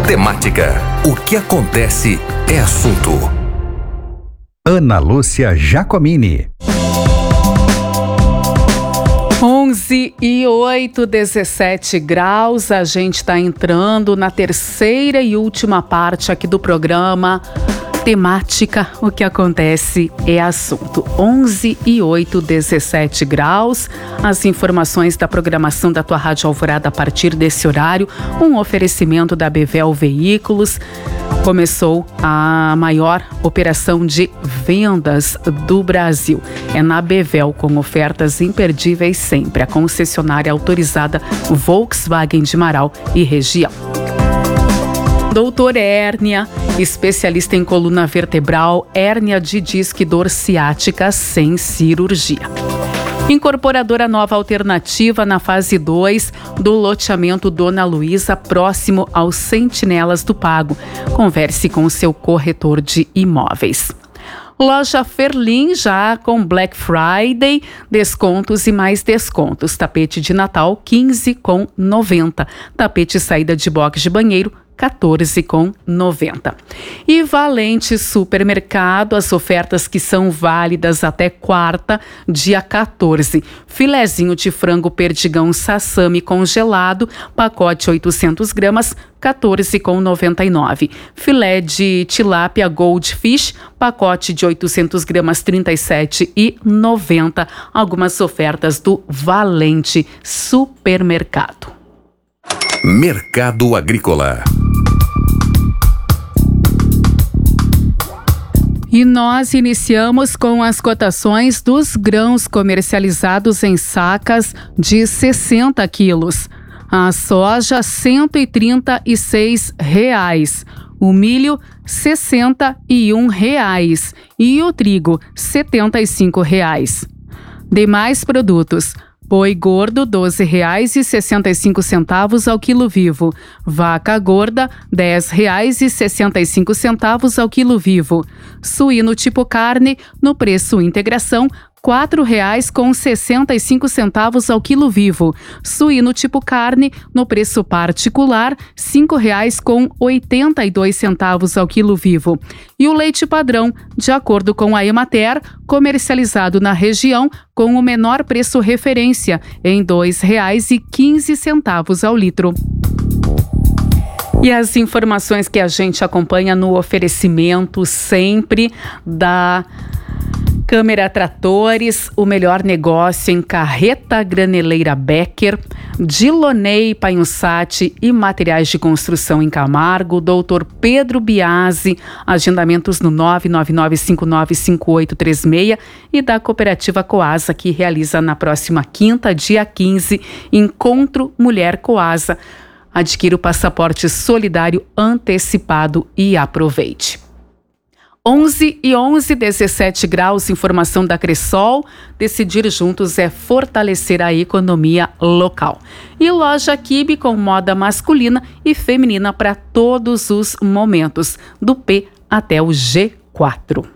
Temática. O que acontece é assunto. Ana Lúcia Giacomini. 11:08, 17 graus. A gente está entrando na terceira e última parte aqui do programa Temática. O que acontece é assunto. 11:08, 17 graus. As informações da programação da tua Rádio Alvorada a partir desse horário. Um oferecimento da Bevel Veículos. Começou a maior operação de vendas do Brasil. É na Bevel, com ofertas imperdíveis sempre. A concessionária autorizada Volkswagen de Marau e região. Doutor Hérnia, especialista em coluna vertebral, hérnia de disco e dor ciática sem cirurgia. Incorporadora Nova Alternativa na fase 2 do loteamento Dona Luísa, próximo aos Sentinelas do Pago. Converse com o seu corretor de imóveis. Loja Ferlin já com Black Friday, descontos e mais descontos. Tapete de Natal 15,90. Tapete saída de box de banheiro 14,90. E Valente Supermercado, as ofertas que são válidas até quarta, dia 14. Filezinho de frango perdigão sassami congelado, pacote 800 gramas, 14,99. Filé de tilápia Goldfish, pacote de 800 gramas, 37,90. Algumas ofertas do Valente Supermercado. Mercado Agrícola. E nós iniciamos com as cotações dos grãos comercializados em sacas de 60 quilos. A soja, R$ 136,00. O milho, R$ 61,00. E o trigo, R$ 75,00. Demais produtos. Boi gordo, R$ 12,65 ao quilo vivo. Vaca gorda, R$ 10,65 ao quilo vivo. Suíno tipo carne, no preço integração, R$ 4,65 ao quilo vivo. Suíno tipo carne, no preço particular, R$ 5,82 ao quilo vivo. E o leite padrão, de acordo com a Emater, comercializado na região com o menor preço referência, em R$ 2,15 ao litro. E as informações que a gente acompanha no oferecimento sempre da Câmara Tratores, o melhor negócio em carreta graneleira Becker, Dilonei Panhussati e materiais de construção em Camargo, Dr. Pedro Biasi, agendamentos no 999595836 e da Cooperativa Coasa, que realiza na próxima quinta, dia 15, Encontro Mulher Coasa. Adquira o passaporte solidário antecipado e aproveite. 11:11, 17 graus, informação da Cressol. Decidir juntos é fortalecer a economia local. E Loja Kibe com moda masculina e feminina para todos os momentos, do P até o G4.